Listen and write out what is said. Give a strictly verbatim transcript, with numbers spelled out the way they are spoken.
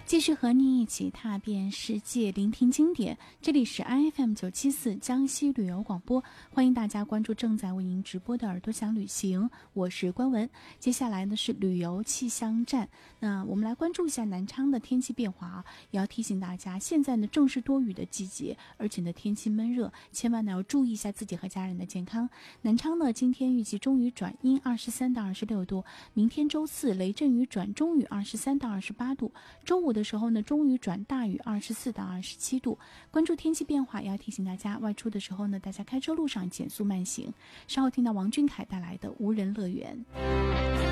继续和你一起踏遍世界，聆听经典。这里是 I F M 九七四江西旅游广播，欢迎大家关注正在为您直播的耳朵想旅行，我是关文。接下来呢是旅游气象站，那我们来关注一下南昌的天气变化啊，也要提醒大家，现在呢正是多雨的季节，而且呢天气闷热，千万呢要注意一下自己和家人的健康。南昌呢今天预计中雨转阴，二十三到二十六度，明天周四雷阵雨转中雨，二十三到二十八度，周五的时候呢中雨转大雨，二十四到二十七度。关注天气变化，也要提醒大家外出的时候呢，大家开车路上减速慢行。稍后听到王俊凯带来的无人乐园。